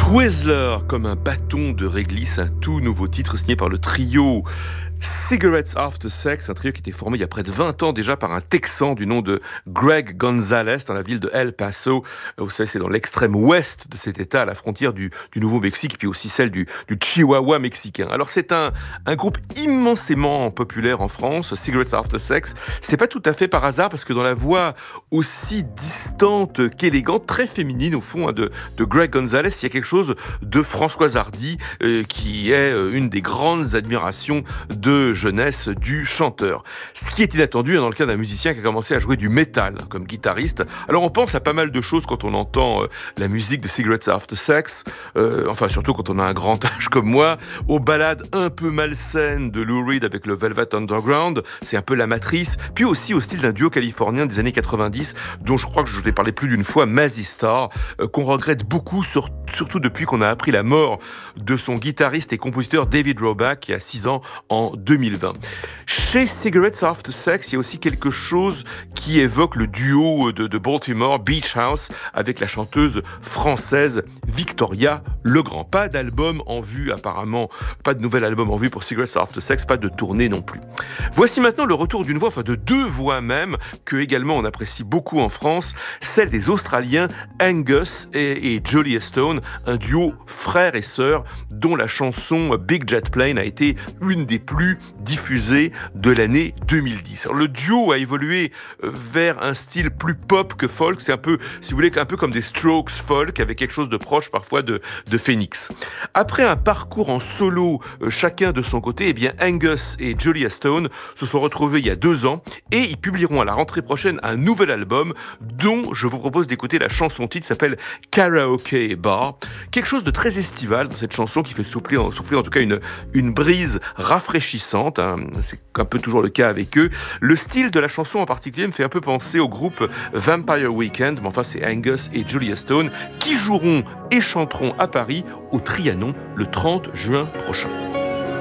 Twizzler, comme un bâton de réglisse, un tout nouveau titre signé par le trio Cigarettes After Sex, un trio qui était formé il y a près de 20 ans déjà par un Texan du nom de Greg Gonzalez dans la ville de El Paso. Vous savez, c'est dans l'extrême ouest de cet état, à la frontière du Nouveau-Mexique, puis aussi celle du Chihuahua mexicain. Alors c'est un groupe immensément populaire en France, Cigarettes After Sex. C'est pas tout à fait par hasard, parce que dans la voix aussi distante qu'élégante, très féminine au fond, de Greg Gonzalez, il y a quelque chose de Françoise Hardy, qui est une des grandes admirations de jeunesse du chanteur. Ce qui est inattendu dans le cas d'un musicien qui a commencé à jouer du métal comme guitariste. Alors on pense à pas mal de choses quand on entend la musique de Cigarettes After Sex, enfin surtout quand on a un grand âge comme moi, aux ballades un peu malsaines de Lou Reed avec le Velvet Underground, c'est un peu la matrice, puis aussi au style d'un duo californien des années 90 dont je crois que je vous ai parlé plus d'une fois, Mazzy Star, qu'on regrette beaucoup, surtout depuis qu'on a appris la mort de son guitariste et compositeur David Roback qui a 6 ans en 2020. Chez Cigarettes After Sex, il y a aussi quelque chose qui évoque le duo de Baltimore, Beach House, avec la chanteuse française Victoria Legrand. Pas d'album en vue apparemment, pas de nouvel album en vue pour Cigarettes After Sex, pas de tournée non plus. Voici maintenant le retour d'une voix, enfin de deux voix même, que également on apprécie beaucoup en France, celle des Australiens Angus et Jolie Stone, un duo frère et sœur dont la chanson Big Jet Plane a été une des plus diffusées de l'année 2010. Alors, le duo a évolué vers un style plus pop que folk, c'est un peu, si vous voulez, un peu comme des Strokes folk, avec quelque chose de proche parfois de Phoenix. Après un parcours en solo, chacun de son côté, eh bien Angus et Jolie Stone se sont retrouvés il y a 2 ans et ils publieront à la rentrée prochaine un nouvel album dont je vous propose d'écouter la chanson titre, s'appelle Karaoke Bar. Quelque chose de très estival dans cette chanson qui fait souffler en tout cas une brise rafraîchissante, hein. C'est un peu toujours le cas avec eux. Le style de la chanson en particulier me fait un peu penser au groupe Vampire Weekend, mais enfin c'est Angus et Jolie Stone qui joueront et chanteront à Paris au Trianon le 30 juin prochain.